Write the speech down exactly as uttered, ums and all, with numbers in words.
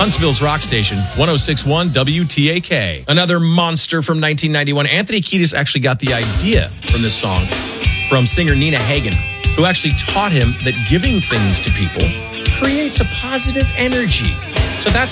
Huntsville's rock station, one oh six point one W T A K. Another monster from nineteen ninety-one. Anthony Kiedis actually got the idea from this song from singer Nina Hagen, who actually taught him that giving things to people creates a positive energy. So that's